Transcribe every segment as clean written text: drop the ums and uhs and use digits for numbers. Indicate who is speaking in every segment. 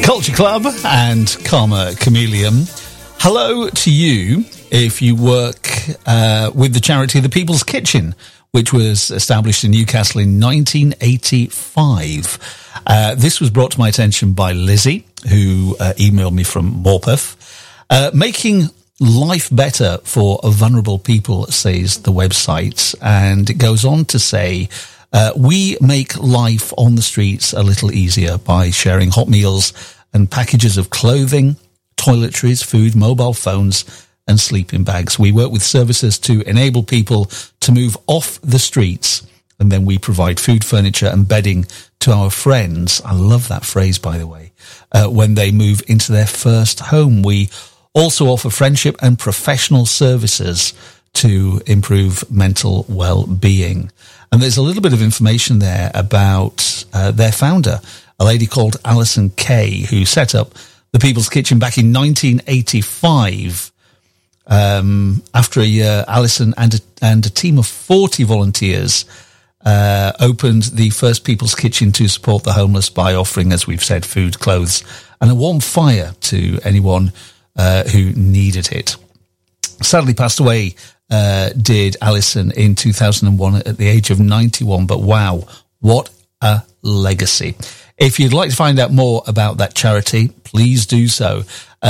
Speaker 1: Culture Club and Karma Chameleon. Hello to you if you work with the charity The People's Kitchen, which was established in Newcastle in 1985. This was brought to my attention by Lizzie, who emailed me from Morpeth. Making life better for vulnerable people, says the website, and it goes on to say, we make life on the streets a little easier by sharing hot meals and packages of clothing, toiletries, food, mobile phones, and sleeping bags. We work with services to enable people to move off the streets, and then we provide food, furniture, and bedding to our friends. I love that phrase, by the way. When they move into their first home, we also offer friendship and professional services to improve mental well-being. And there's a little bit of information there about their founder, a lady called Alison Kay, who set up the People's Kitchen back in 1985. After a year, Alison and a team of 40 volunteers opened the first People's Kitchen to support the homeless by offering, as we've said, food, clothes, and a warm fire to anyone who needed it. Sadly passed away, did Alison in 2001 at the age of 91, but wow, what a legacy. If you'd like to find out more about that charity, please do so.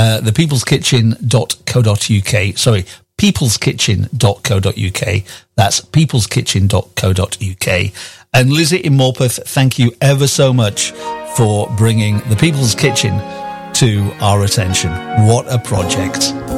Speaker 1: Peopleskitchen.co.uk. Sorry, peopleskitchen.co.uk. That's peopleskitchen.co.uk. And Lizzie in Morpeth, thank you ever so much for bringing the People's Kitchen to our attention. What a project.